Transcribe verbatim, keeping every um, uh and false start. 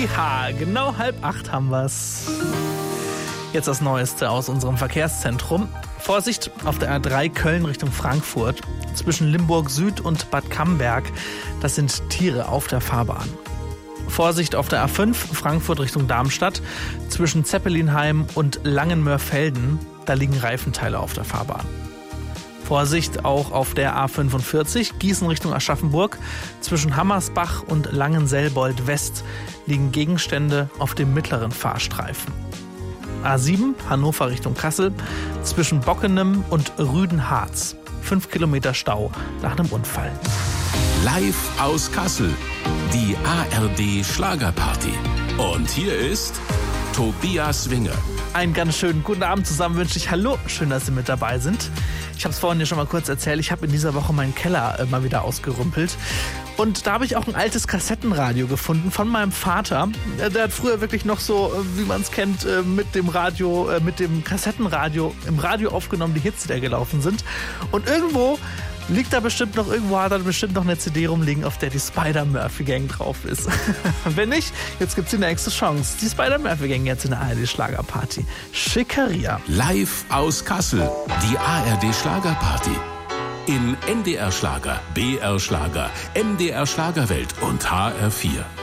Ja, genau halb acht haben wir's. Jetzt das Neueste aus unserem Verkehrszentrum. Vorsicht auf der A drei Köln Richtung Frankfurt. Zwischen Limburg Süd und Bad Camberg. Das sind Tiere auf der Fahrbahn. Vorsicht auf der A fünf Frankfurt Richtung Darmstadt. Zwischen Zeppelinheim und Langenmörfelden. Da liegen Reifenteile auf der Fahrbahn. Vorsicht auch auf der A fünfundvierzig, Gießen Richtung Aschaffenburg. Zwischen Hammersbach und Langenselbold West liegen Gegenstände auf dem mittleren Fahrstreifen. A sieben, Hannover Richtung Kassel. Zwischen Bockenem und Rüdenharz. Fünf Kilometer Stau nach einem Unfall. Live aus Kassel, die A R D Schlagerparty. Und hier ist Tobias Winger. Einen ganz schönen guten Abend zusammen wünsche ich. Hallo, schön, dass Sie mit dabei sind. Ich habe es vorhin ja schon mal kurz erzählt, ich habe in dieser Woche meinen Keller äh, mal wieder ausgerümpelt. Und da habe ich auch ein altes Kassettenradio gefunden von meinem Vater. Der hat früher wirklich noch so, wie man es kennt, mit dem Radio, mit dem Kassettenradio im Radio aufgenommen, die Hits, die da gelaufen sind. Und irgendwo liegt da bestimmt noch, irgendwo hat er bestimmt noch eine C D rumliegen, auf der die Spider-Murphy-Gang drauf ist. Wenn nicht, jetzt gibt es die nächste Chance. Die Spider-Murphy-Gang jetzt in der A R D Schlagerparty. Schickeria. Live aus Kassel, die A R D Schlagerparty. In N D R Schlager, B R Schlager, M D R Schlagerwelt und H R vier.